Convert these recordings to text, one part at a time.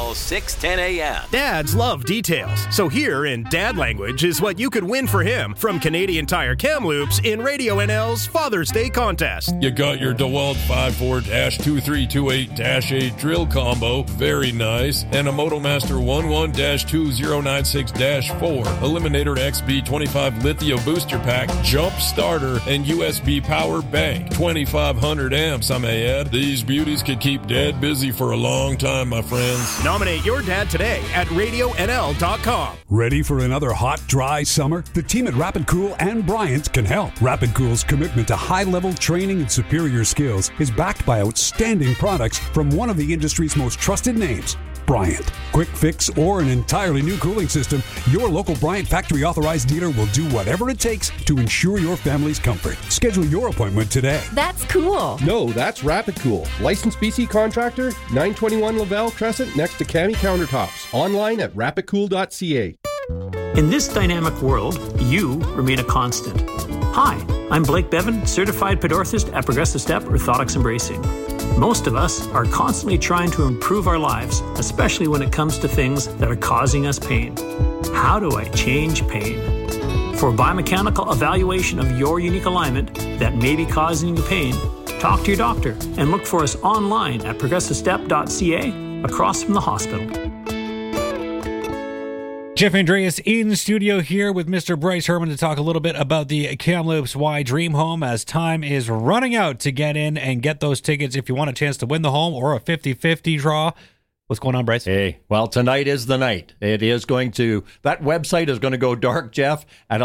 WNL 610 AM. Dads love details, so here in dad language is what you could win for him from Canadian Tire Kamloops in Radio NL's Father's Day contest. You got your DeWalt 54-2328-8 drill combo, very nice, and a Motomaster 11-2096-4 Eliminator XB 25 Lithium Booster Pack, Jump Starter, and USB Power Bank. 2,500 amps, I may add. These beauties could keep Dad busy for a long time, my friends. Nominate your dad today at RadioNL.com. Ready for another hot, dry summer? The team at Rapid Cool and Bryant can help. Rapid Cool's commitment to high-level training and superior skills is backed by outstanding products from one of the industry's most trusted names, Bryant. Quick fix or an entirely new cooling system, your local Bryant factory authorized dealer will do whatever it takes to ensure your family's comfort. Schedule your appointment today. That's cool. No, that's Rapid Cool. Licensed BC contractor, 921 Laval Crescent next to Cami Countertops. Online at rapidcool.ca. In this dynamic world, you remain a constant. Hi, I'm Blake Bevan, certified pedorthist at Progressive Step Orthotics Embracing. Most of us are constantly trying to improve our lives, especially when it comes to things that are causing us pain. How do I change pain? For biomechanical evaluation of your unique alignment that may be causing you pain, talk to your doctor and look for us online at progressivestep.ca across from the hospital. Jeff Andreas in the studio here with Mr. Bryce Herman to talk a little bit about the Kamloops Y Dream Home as time is running out to get in and get those tickets if you want a chance to win the home or a 50-50 draw. What's going on, Bryce? Hey, well, tonight is the night. It is going to, that website is going to go dark, Jeff, at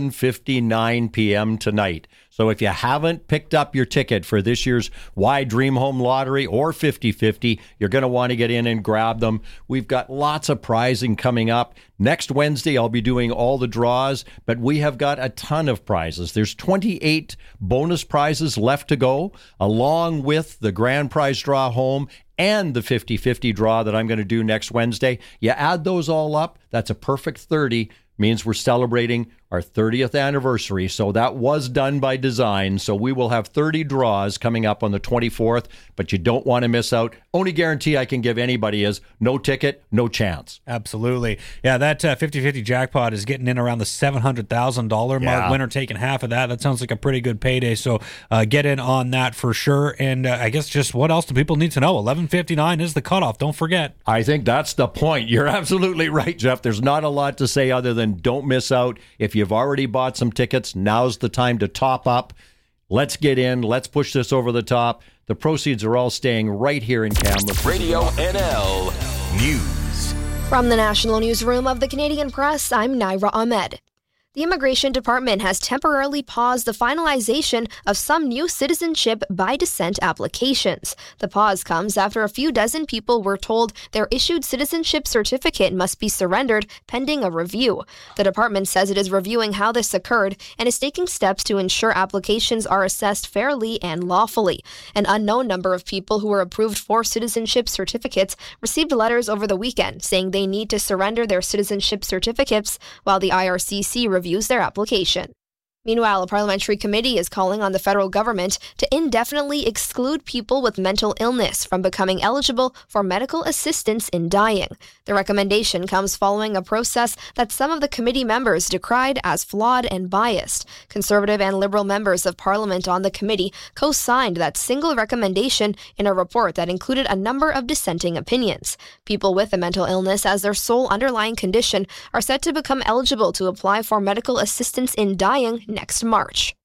11:59 p.m. tonight. So if you haven't picked up your ticket for this year's Y Dream Home Lottery or 50-50, you're going to want to get in and grab them. We've got lots of prizing coming up. Next Wednesday, I'll be doing all the draws, but we have got a ton of prizes. There's 28 bonus prizes left to go, along with the grand prize draw home and the 50-50 draw that I'm going to do next Wednesday. You add those all up, that's a perfect 30. Means we're celebrating our 30th anniversary. So that was done by design. So we will have 30 draws coming up on the 24th, but you don't want to miss out. Only guarantee I can give anybody is no ticket, no chance. Absolutely. Yeah, that 50-50 jackpot is getting in around the $700,000 mark. Winner taking half of that. That sounds like a pretty good payday. So get in on that for sure. And I guess just what else do people need to know? 11:59 is the cutoff. Don't forget. I think that's the point. You're absolutely right, Jeff. There's not a lot to say other than don't miss out. If you've already bought some tickets, now's the time to top up. Let's get in. Let's push this over the top. The proceeds are all staying right here in Kamloops. Radio NL News. From the National Newsroom of the Canadian Press, I'm Naira Ahmed. The Immigration Department has temporarily paused the finalization of some new citizenship by descent applications. The pause comes after a few dozen people were told their issued citizenship certificate must be surrendered pending a review. The department says it is reviewing how this occurred and is taking steps to ensure applications are assessed fairly and lawfully. An unknown number of people who were approved for citizenship certificates received letters over the weekend saying they need to surrender their citizenship certificates while the IRCC reviews their application. Meanwhile, a parliamentary committee is calling on the federal government to indefinitely exclude people with mental illness from becoming eligible for medical assistance in dying. The recommendation comes following a process that some of the committee members decried as flawed and biased. Conservative and Liberal members of Parliament on the committee co-signed that single recommendation in a report that included a number of dissenting opinions. People with a mental illness as their sole underlying condition are set to become eligible to apply for medical assistance in dying next March.